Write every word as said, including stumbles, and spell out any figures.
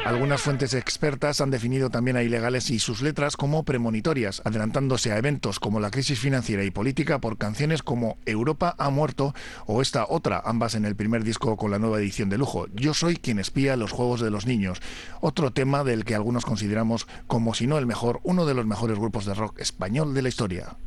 Algunas fuentes expertas han definido también a Ilegales y sus letras como premonitorias, adelantándose a eventos como la crisis financiera y política por canciones como Europa ha muerto o esta otra, ambas en el primer disco con la nueva edición de lujo, Yo soy quien espía los juegos de los niños. Otro tema del que algunos consideramos, como si no el mejor, uno de los mejores grupos de rock español de la historia.